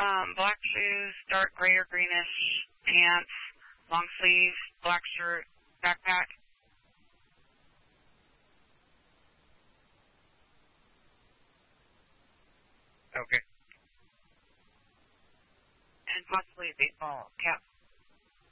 Black shoes, dark gray or greenish pants, long sleeves, black shirt, backpack. Okay. And possibly a baseball cap.